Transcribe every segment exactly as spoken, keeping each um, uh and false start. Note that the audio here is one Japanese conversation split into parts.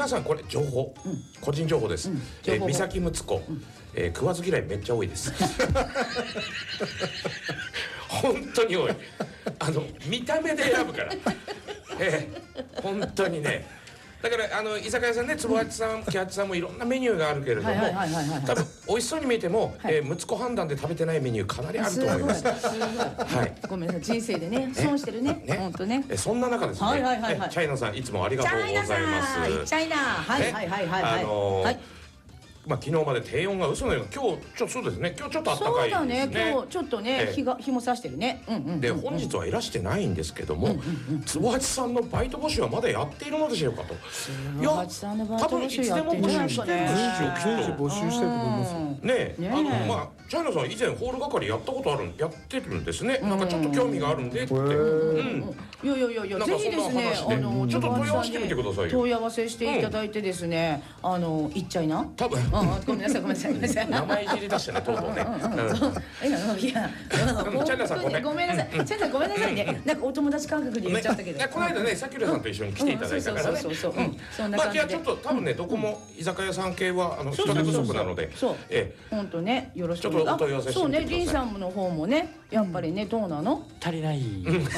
さんこれ情報、うん、個人情報です、うん、えー、三崎睦子、うん、えー、食わず嫌いめっちゃ多いです本当に多い。あの見た目で選ぶから、えー、本当にね。だからあの居酒屋さんね、坪八さん、木八さんもいろんなメニューがあるけれども、多分美味しそうに見えても、はい、えー、息子判断で食べてないメニューかなりあると思います。はい。 ごめんなさい、人生でね損してるね。本当ね。 えそんな中ですね。はいはいはいはい。チャイナさんいつもありがとうございます。 チャイナ、はいはいはいはいはい。 あのー。まあ昨日まで低温が嘘のような、今日ちょっとそうですね、今日ちょっと暖かいですね。 そうだね、今日ちょっとね日が日も差してるね。 で本日はいらしてないんですけども、坪八さんのバイト募集はまだやっているのでしょうかと。 坪八さんのバイト募集やってるんじゃないかね。 随時募集してると思います。 ねえ、あのまあチャイナさん以前ホール係やったことあるやってるんですね。なんかちょっと興味があるんでって。うん。 いやいやいやいや、ぜひですね、あのちょっと問い合わせてみてくださいよ。 問い合わせしていただいてですね、あの言っちゃいな。 多分。 ごめんなさいごめんなさいごめんなさい。 名前いじり出してね、とうとうね。 いやチャイナさんごめん。ごめんなさい。チャイナさんごめんなさいね。なんかお友達感覚で言っちゃったけど。 この間ね、さきゅうらさんと一緒に来ていただいたからね。 そうそうそうそう。 まあじゃあちょっと多分ね、どこも居酒屋さん系はあの人手不足なので、 そう。本当ね、よろしく。 ちょっとお問い合わせしてみてください。 そうね、リンさんの方もね、やっぱりね、どうなの？ 足りない。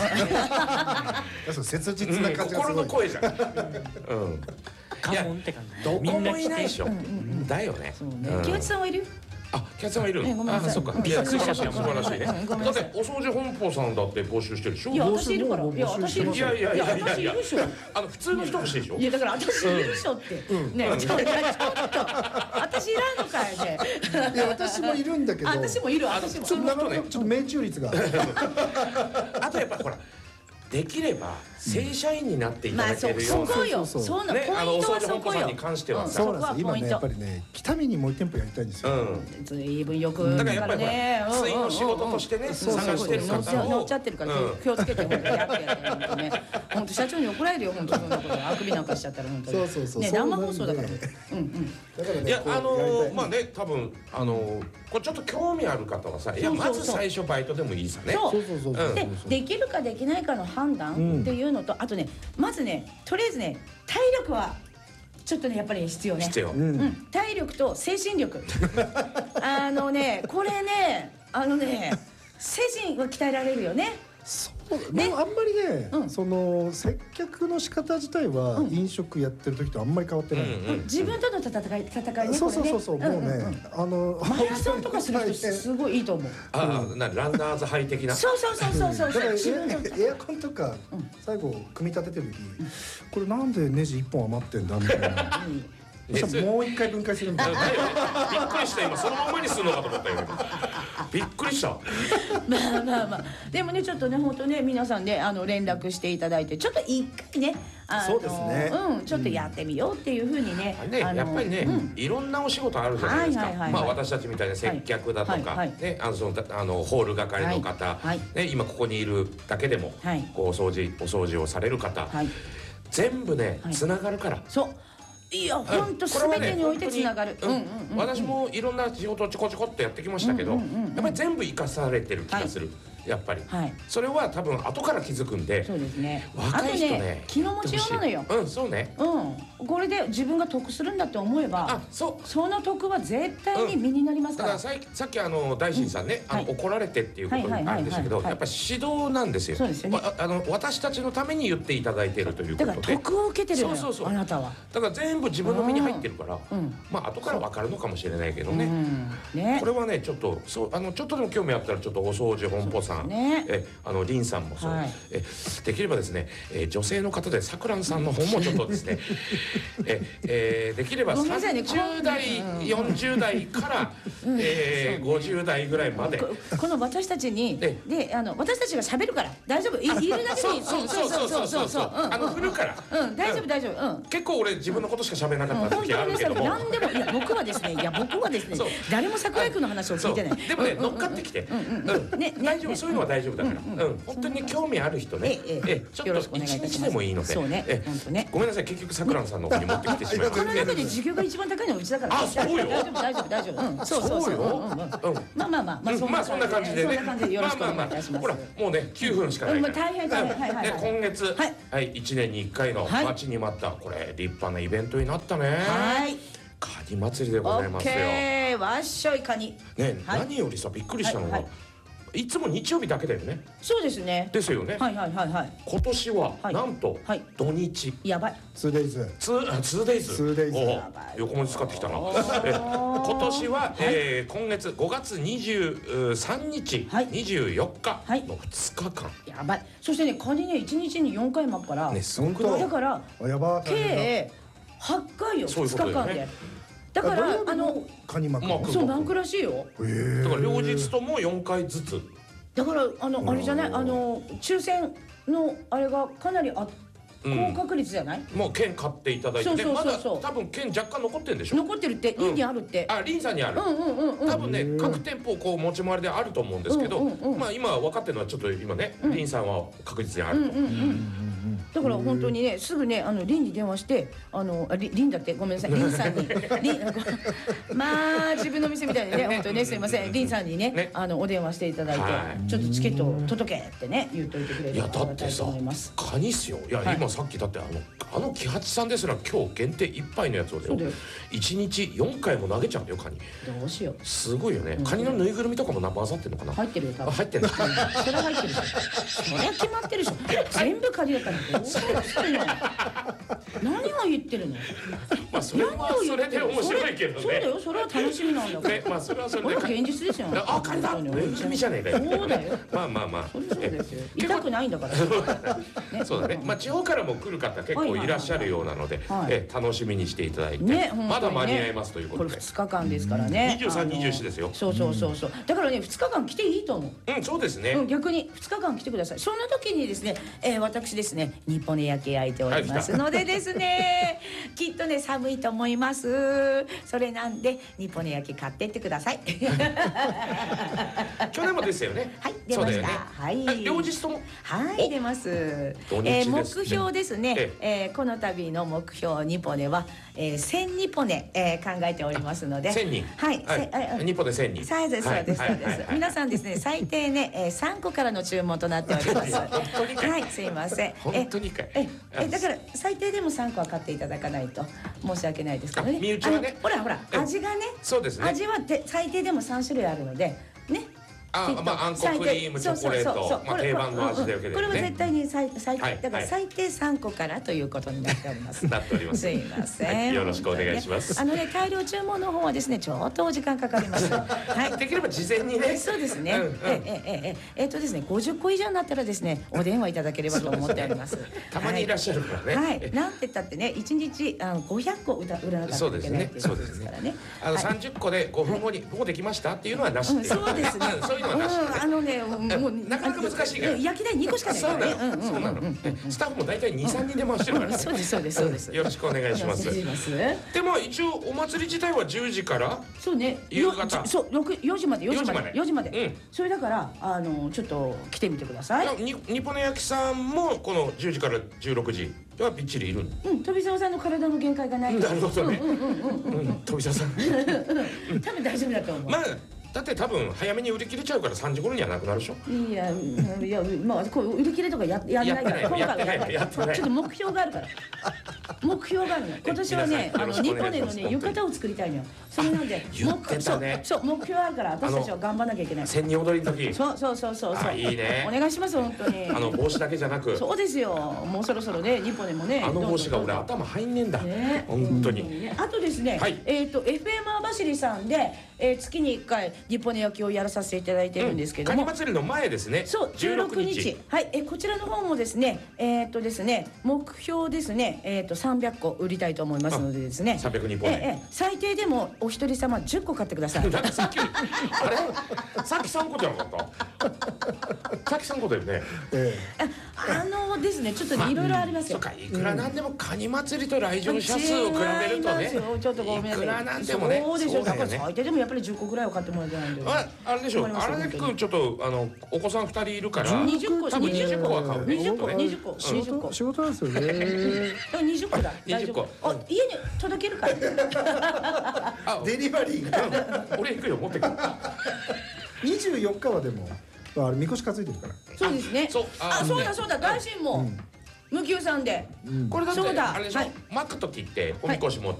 切実な感じがすごい。 心の声じゃん。うん。 関門って感じ。 どこもいないでしょ。だよね。 木内さんはいる？ あ、キャッツさんがいる。あ、そっか。いや、素晴らしい、素晴らしいね。だってお掃除本舗さんだって募集してるでしょ。 いや、私いるから。いや、私いる。 いやいやいやいやいや。 私いるでしょ。 あの普通の人欲しいでしょ。 いや、だから私いるでしょって。ね、ちょっと、私いらんのかいね。 いや、私もいるんだけど。 私もいる。私も。 ちょっとね、ちょっと命中率が。 あとやっぱほら。できれば正社員になっていただけるような、 そこよ、そんなポイントはそこよ。 に関してはさ、 そうなんです。今ねやっぱりね、北見にもう一店舗やりたいんですよ。 ずいぶんよくだからやっぱりツインの仕事としてね探してる方を乗っちゃってるから気をつけて本当やってやって本当ね。本当社長に怒られるよ本当そんなことあくびなんかしちゃったら本当に。 そうそうそう。 ね生放送だから。うんうん。 だからね。 いやあのまあね多分あのこれちょっと興味ある方はさ、いやまず最初バイトでもいいさね。 そうそうそう。でできるかできないかの判断っていうのとあとね。まずね、とりあえずね、体力はちょっとねやっぱり必要ね。 必要。 うん。体力と精神力。あのね、これね、あのね、精神は鍛えられるよね。 そうね、あんまりね、うん、その接客の仕方自体は、うん、飲食やってる時とあんまり変わってない、 うんうん、自分との戦い戦いね。 そうそうそうそう、ね、もうね、うんうん、あのマラソンとかする人すごいいいと思う。 ああ、なランナーズハイ的な。 そうそうそうそうそう。だからエアコンとか、うん、最後組み立ててる時、うん、これなんでネジ一本余ってんだみたいな。もう一回分解するんだよ。 びっくりした今そのままにするのかと思ったよ。びっくりした。 まあまあまあでもねちょっとね本当ね皆さんであの連絡していただいてちょっと一回ねそうですねうんちょっとやってみようっていうふうにねやっぱりねいろんなお仕事あるじゃないですか。まあ私たちみたいな接客だとかねあのそのあのホール係の方ね今ここにいるだけでもこうお掃除お掃除をされる方全部ねつながるから。 そう。いや本当すべてにおいてつながる。 私もいろんな仕事をちょこちょこっとやってきましたけどやっぱり全部生かされてる気がする。やっぱりそれは多分後から気づくんで。 そうですね。 若い人ね気の持ちようなのよ。 うんそうね。 うんこれで自分が得するんだって思えばあそうその得は絶対に身になりますから。 だからさっきあの大臣さんねあの怒られてっていうことにあるんですけどやっぱり指導なんですよ。そうですよね。あの私たちのために言っていただいているということで。 だから得を受けてるのよあなたは。 だから全部自分の身に入ってるからまあ後から分かるのかもしれないけどね。これはねちょっとそうあのちょっとでも興味あったらちょっとお掃除本舗さんえあのリンさんもそうえできればですね女性の方でさくらんさんの方もちょっとですねええできればさんじゅう代よんじゅう代からえごじゅう代ぐらいまでこの私たちにであの私たちが喋るから大丈夫いるだけにそうそうそうそうそうそうあの振るからうん大丈夫大丈夫結構俺自分のことしか喋らなかった時あるけども何でもいや僕はですねいや僕はですね誰も桜井君の話を聞いてないでもね乗っかってきて大丈夫そういうのは大丈夫だから、うん、本当に興味ある人ね、え、ちょっと一日でもいいので、 そうね、本当ね。 ごめんなさい、結局さくらんさんの方に持ってきてしまいました。 この中で時給が一番高いのはうちだから。 あ、そうよ。 大丈夫大丈夫大丈夫。うん、そうそうそう。まあまあまあまあまあそんな感じでね。 そんな感じでよろしくお願いいたします。 ほら、もうね、きゅうふんしかないから。 大変大変、はいはい。 今月、はい、いちねんにいっかいの待ちに待ったこれ立派なイベントになったね。はい。カニ祭りでございますよ。 オッケー、わっしょいカニ。 ね、何よりさびっくりしたのが。いつも日曜日だけだよね。 そうですね。 ですよね。 はいはいはいはい。 今年はなんと土日。 やばい。 ツーデイズ。 ツーツーデイズ。 ツーデイズ。 横文字使ってきたな。今年は今月ごがつにじゅうさんにち、にじゅうよっかのふつかかん。 やばい。そしてね、カニねいちにちによんかい巻くから。 ね、すごくない。 だからやばい。 計はっかいよ。ふつかかんで。だからあのカニ巻く。 そう巻くらしいよ。 だから両日ともよんかいずつ。 だからあのあれじゃない、あの抽選のあれがかなりあ高確率じゃない？ もう券買っていただいて、まだ多分券若干残ってるんでしょ？ 残ってるって、リンにあるって。 あ、リンさんにある。多分ね、各店舗こう持ち回りであると思うんですけど、まあ今分かってるのはちょっと今ね、リンさんは確実にあると。 だから本当にね、すぐね、あのリンに電話して、あのリリンだってごめんなさい、リンさんにリンまあ自分の店みたいにね、本当にね、すいません、リンさんにね、あのお電話していただいて、ちょっとチケットを届けってね言っといてくれる。 いやだってさ、カニっすよ。いや今さっきだってあのあの喜八さんですら今日限定いっぱいのやつをいちにちよんかいも投げちゃうんだよ、カニ。 どうしよう。 すごいよね。カニのぬいぐるみとかもな混ざってるのかな。 入ってるよ多分。 入ってる。 それ入ってる。それは決まってるでしょ。全部カニだったらどうするの。何を言ってるの。 まあそれはそれで面白いけどね。 そうだよ、それは楽しみなんだから。 まあそれはそれで。 これは現実ですよ。 あ、カニだ。ぬいぐるみじゃねえかよ。 そうだよ。 まあまあまあ。 そうですよ。痛くないんだから。 そうだね。まあ地方からも来る方結構いらっしゃるようなので、え楽しみにしていただいて、まだ間に合いますということで。 これふつかかんですからね。 にじゅうさん、にじゅうよんですよ。 そうそうそうそう。だからね、ふつかかん来ていいと思う。 うん、そうですね。 逆にふつかかん来てください。そんな時にですね、私ですね、日本で焼き焼いておりますのでですね、きっとね寒いと思います。それなんで日本の焼き買ってってください。 去年もですよね。 はい、出ました。はい。 両日とも。 はい、出ます。えー、目標ですね。えー、この度の目標ニポネは、えー、千ニポネ、えー、考えておりますので。 千人。 はい。 ニポネ千人。 そうですそうですそうです。皆さんですね、最低ね、えー、三個からの注文となっております。はい、すいません。 本当にかい。 え、え、だから最低でも三個は買っていただかないと申し訳ないですけどね。 身内はね。 ほらほら、味がね。 そうですね。 味は最低でも三種類あるので、ね。 あ、まああんこクリームチョコレート、まあ定番の味で受けてこれは絶対に最最低だから最低三個からということになっております。 なっております。 すいません。 よろしくお願いします。 あのね、大量注文の方はですね、ちょっとお時間かかります。はい。 できれば事前にね。 そうですね。えええええっとですね、五十個以上になったらですね、お電話いただければと思っております。 たまにいらっしゃるからね。 はい。なんて言ったってね、一日あの五百個売らなかったらいけないっていうことですからね。 あの三十個で五分後にもうできましたっていうのはなしで。 そうですね。 そういうのはなし。 あのね、もうなかなか難しいから。 焼き台二個しかないからね。 そうなの。スタッフも大体二三人で回してるから。 そうですそうですそうです。 よろしくお願いします。でも一応お祭り自体はじゅうじから。 そうね。 夕方。 そう六四時まで四時まで四時まで。それだからあのちょっと来てみてください。 に日本の焼きさんもこのじゅうじからじゅうろくじはびっちりいる。 うん。飛沢さんの体の限界がない。 なるほどね。飛沢さん。 多分大丈夫だと思う。 まあ。だって多分早めに売り切れちゃうからさんじ頃にはなくなるでしょ。 いやいやまあこう売り切れとかややらないから今回はやってない。ちょっと目標があるから。目標があるの。今年はね、あの日本でのね浴衣を作りたいのよ。それなんで目標そう目標あるから私たちは頑張らなきゃいけない。 千人踊りの時。 そうそうそうそうそう。 いいね。 お願いします本当に。 あの帽子だけじゃなく。 そうですよ。もうそろそろね日本でもね。 あの帽子が俺頭入んねえんだ。本当に。 あとですね、えっと エフエム 網走さんで月にいっかい日本の焼きをやらさせていただいてるんですけども。 カニ祭りの前ですね。 そう、じゅうろくにち。はい、えこちらの方もですね、えっとですね、目標ですね、えっとさんびゃっこ売りたいと思いますのでですね。 さんびゃくにんぽね。 最低でもお一人様じゅっこ買ってください。 なんかさっきあれさっきさんこじゃなかった。さっきさんこだよね。 あのですね、ちょっといろいろありますよ。 そうか、いくらなんでもカニ祭りと来場者数を比べるとね。 ちょっとごめんなさい。 いくらなんでもね。 そうでしょ。だから最低でもやっぱりじゅっこぐらいを買ってもらああれでしょ荒垣君ちょっとあのお子さんふたりいるから二十個多分にじゅっこは買う二十個ね二十個仕二十個事仕事なんですよね。 二十個だ二十個あ家に届けるからあデリバリーが俺行くよ持ってくるにじゅうよっかはでもあれみこし担いでるから。 そうですねそうあそうだそうだ大臣も無給さんでこれだってそうだあれでしょはい巻く時っておみこし持っ